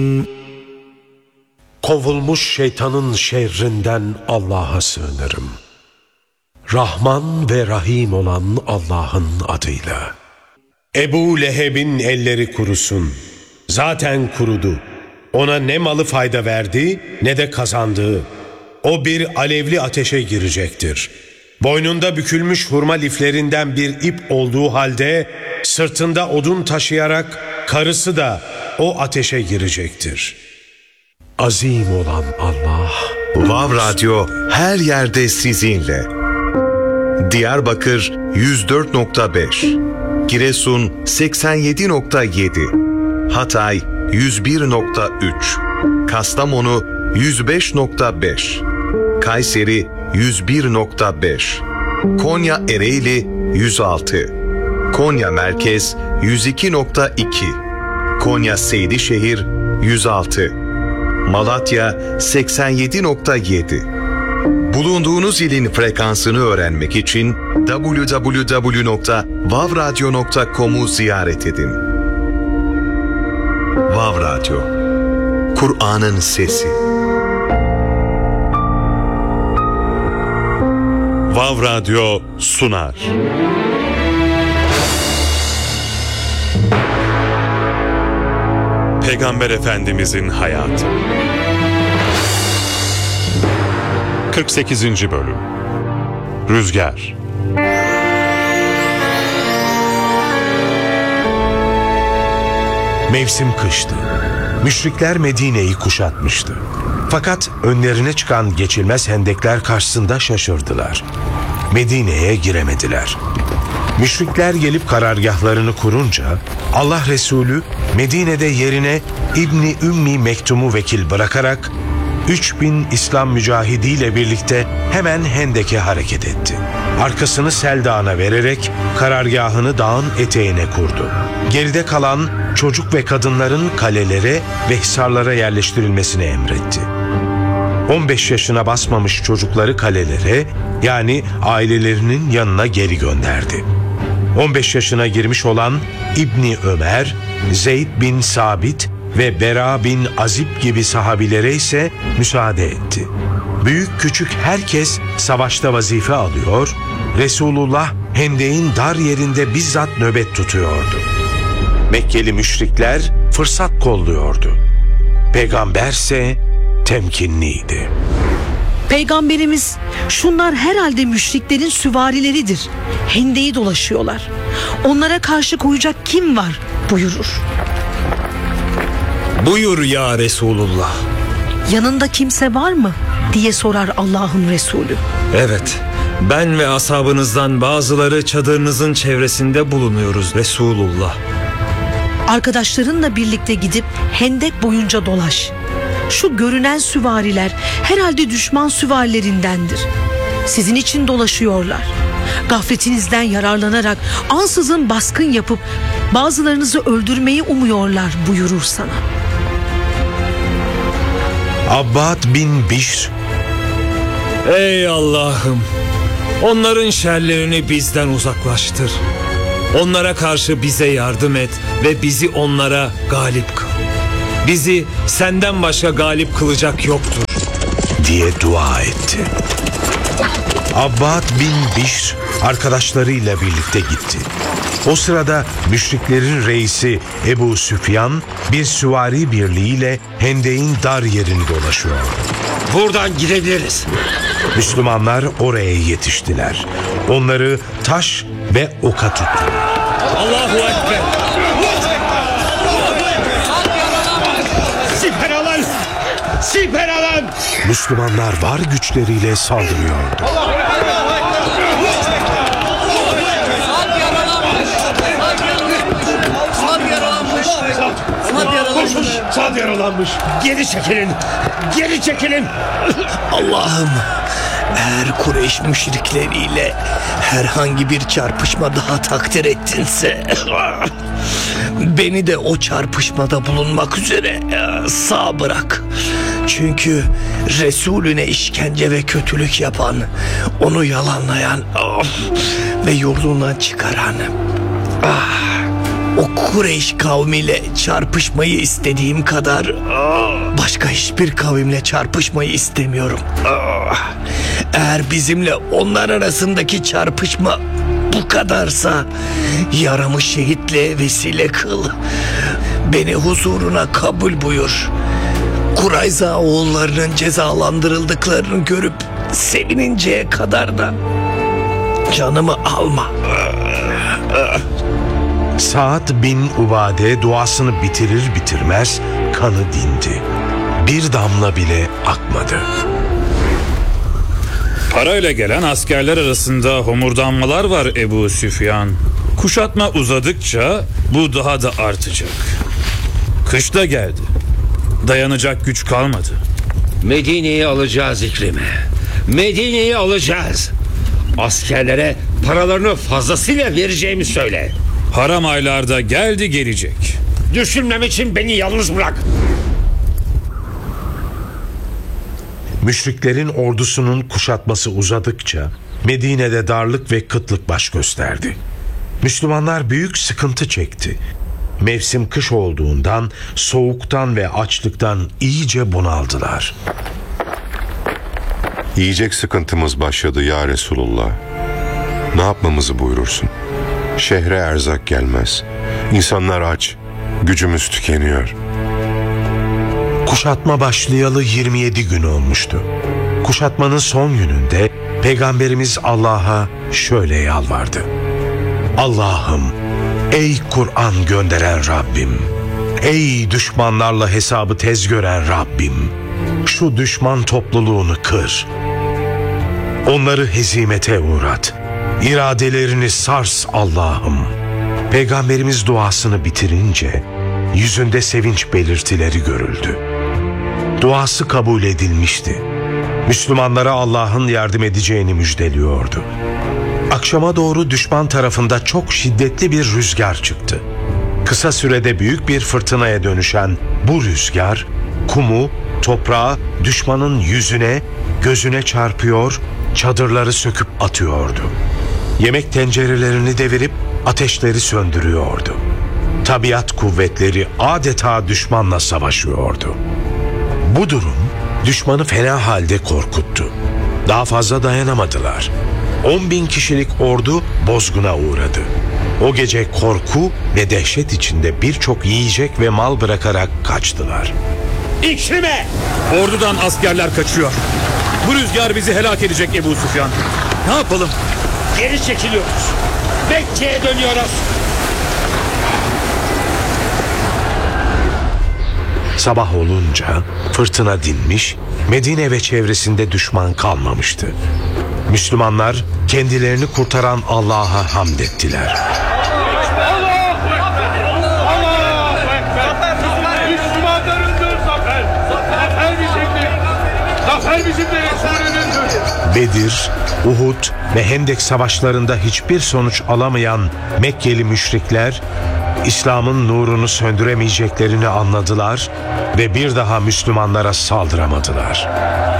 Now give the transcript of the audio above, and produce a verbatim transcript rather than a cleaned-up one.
Kovulmuş şeytanın şerrinden Allah'a sığınırım. Rahman ve Rahim olan Allah'ın adıyla. Ebu Leheb'in elleri kurusun. Zaten kurudu. Ona ne malı fayda verdi ne de kazandığı. O bir alevli ateşe girecektir. Boynunda bükülmüş hurma liflerinden bir ip olduğu halde sırtında odun taşıyarak karısı da o ateşe girecektir. Azim olan Allah. Vav Radyo her yerde sizinle. Diyarbakır yüz dört nokta beş, Giresun seksen yedi nokta yedi, Hatay yüz bir nokta üç, Kastamonu yüz beş nokta beş, Kayseri yüz bir nokta beş, Konya Ereğli yüz altı, Konya Merkez yüz iki nokta iki, Konya Seydişehir yüz altı, Malatya seksen yedi nokta yedi. Bulunduğunuz ilin frekansını öğrenmek için double-u double-u double-u nokta vav radyo nokta com'u ziyaret edin. Vav Radyo, Kur'an'ın sesi. Vav Radyo sunar. Peygamber Efendimizin hayatı. kırk sekizinci bölüm. Rüzgar. Mevsim kıştı. Müşrikler Medine'yi kuşatmıştı. Fakat önlerine çıkan geçilmez hendekler karşısında şaşırdılar. Medine'ye giremediler. Müşrikler gelip karargahlarını kurunca Allah Resulü Medine'de yerine İbni Ümmi Mektum'u vekil bırakarak üç bin İslam mücahidiyle birlikte hemen Hendek'e hareket etti. Arkasını Sel Dağı'na vererek karargahını dağın eteğine kurdu. Geride kalan çocuk ve kadınların kalelere ve hisarlara yerleştirilmesini emretti. on beş yaşına basmamış çocukları kalelere, yani ailelerinin yanına geri gönderdi. on beş yaşına girmiş olan İbni Ömer, Zeyd bin Sabit ve Bera bin Azib gibi sahabilere ise müsaade etti. Büyük küçük herkes savaşta vazife alıyor, Resulullah Hendek'in dar yerinde bizzat nöbet tutuyordu. Mekkeli müşrikler fırsat kolluyordu. Peygamberse temkinliydi. Peygamberimiz, şunlar herhalde müşriklerin süvarileridir. Hendek'i dolaşıyorlar. Onlara karşı koyacak kim var buyurur. Buyur ya Resulullah. Yanında kimse var mı diye sorar Allah'ın Resulü. Evet, ben ve ashabınızdan bazıları çadırınızın çevresinde bulunuyoruz Resulullah. Arkadaşlarınla birlikte gidip Hendek boyunca dolaş. Şu görünen süvariler herhalde düşman süvarilerindendir. Sizin için dolaşıyorlar. Gafletinizden yararlanarak ansızın baskın yapıp bazılarınızı öldürmeyi umuyorlar buyurur sana. Abbad bin Bişr, Ey Allah'ım, onların şerlerini bizden uzaklaştır. Onlara karşı bize yardım et ve bizi onlara galip kıl. Bizi senden başka galip kılacak yoktur diye dua etti. Abbad bin Bişr arkadaşlarıyla birlikte gitti. O sırada müşriklerin reisi Ebu Süfyan bir süvari birliğiyle Hendek'in dar yerini dolaşıyordu. Buradan girebiliriz. Müslümanlar oraya yetiştiler. Onları taş ve oka tuttular. Allahu Ekber. Siper alın! Siper alın! Müslümanlar var güçleriyle saldırıyordu. Sad yaralanmış. Geri çekilin. Geri çekilin. Allah'ım, eğer Kureyş müşrikleriyle herhangi bir çarpışma daha takdir ettinse beni de o çarpışmada bulunmak üzere sağ bırak. Çünkü Resulüne işkence ve kötülük yapan, onu yalanlayan ve yolundan çıkaran ah, o Kureyş kavmiyle çarpışmayı istediğim kadar başka hiçbir kavimle çarpışmayı istemiyorum. Eğer bizimle onlar arasındaki çarpışma bu kadarsa yaramı şehitle vesile kıl. Beni huzuruna kabul buyur. Kurayza oğullarının cezalandırıldıklarını görüp sevininceye kadar da canımı alma. Saad bin Ubade duasını bitirir bitirmez kanı dindi. Bir damla bile akmadı. Parayla gelen askerler arasında homurdanmalar var Ebu Süfyan. Kuşatma uzadıkça bu daha da artacak. Kış da geldi. Dayanacak güç kalmadı. Medine'yi alacağız İkrime. Medine'yi alacağız. Askerlere paralarını fazlasıyla vereceğimi söyle. Haram aylarda geldi gelecek. Düşünmem için beni yalnız bırak. Müşriklerin ordusunun kuşatması uzadıkça Medine'de darlık ve kıtlık baş gösterdi. Müslümanlar büyük sıkıntı çekti. Mevsim kış olduğundan soğuktan ve açlıktan iyice bunaldılar. Yiyecek sıkıntımız başladı ya Resulullah. Ne yapmamızı buyurursun? Şehre erzak gelmez. İnsanlar aç. Gücümüz tükeniyor. Kuşatma başlayalı yirmi yedi gün olmuştu. Kuşatmanın son gününde Peygamberimiz Allah'a şöyle yalvardı. Allah'ım, ey Kur'an gönderen Rabbim, ey düşmanlarla hesabı tez gören Rabbim, şu düşman topluluğunu kır. Onları hezimete uğrat. İradelerini sars Allah'ım. Peygamberimiz duasını bitirince yüzünde sevinç belirtileri görüldü. Duası kabul edilmişti. Müslümanlara Allah'ın yardım edeceğini müjdeliyordu. Akşama doğru düşman tarafında çok şiddetli bir rüzgar çıktı. Kısa sürede büyük bir fırtınaya dönüşen bu rüzgar, kumu, toprağı düşmanın yüzüne, gözüne çarpıyor, çadırları söküp atıyordu. Yemek tencerelerini devirip ateşleri söndürüyordu. Tabiat kuvvetleri adeta düşmanla savaşıyordu. Bu durum düşmanı fena halde korkuttu. Daha fazla dayanamadılar. On bin kişilik ordu bozguna uğradı. O gece korku ve dehşet içinde birçok yiyecek ve mal bırakarak kaçtılar. İkrime! Ordudan askerler kaçıyor. Bu rüzgar bizi helak edecek Ebu Süfyan. Ne yapalım? Geri çekiliyoruz. Mekke'ye dönüyoruz. Sabah olunca fırtına dinmiş, Medine ve çevresinde düşman kalmamıştı. Müslümanlar kendilerini kurtaran Allah'a hamd ettiler. Bedir, Uhud ve Hendek savaşlarında hiçbir sonuç alamayan Mekkeli müşrikler İslam'ın nurunu söndüremeyeceklerini anladılar ve bir daha Müslümanlara saldıramadılar.